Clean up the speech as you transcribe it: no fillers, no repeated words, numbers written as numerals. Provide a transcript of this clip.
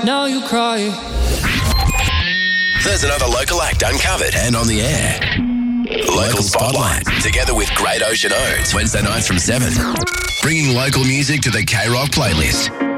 now you cry. There's another local act uncovered and on the air. Local Spotlight, together with Great Ocean Oats, Wednesday nights from 7. Bringing local music to the K-Rock playlist.